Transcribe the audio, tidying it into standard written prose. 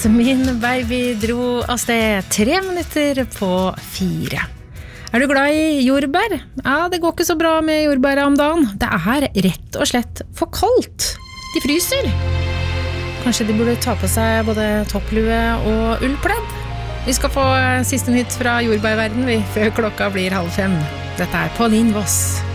Min baby dro av sted 3 minutter på 4. Du glad i jordbær? Ja, det går ikke så bra med jordbær om dagen. Det rett og slett for kaldt. De fryser. Kanskje de burde ta på seg både topplue og ullpledd? Vi skal få siste nytt fra jordbærverden før klokka blir 4:30. Dette Pauline Voss.